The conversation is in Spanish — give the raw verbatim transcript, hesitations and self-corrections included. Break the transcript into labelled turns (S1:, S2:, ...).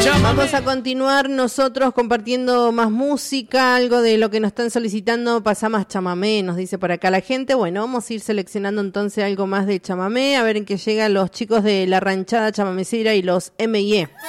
S1: Vamos a continuar nosotros compartiendo más música, algo de lo que nos están solicitando, pasa más chamamé, nos dice por acá la gente. Bueno, vamos a ir seleccionando entonces algo más de chamamé, a ver en qué llegan los chicos de la ranchada chamamecera y los M I E.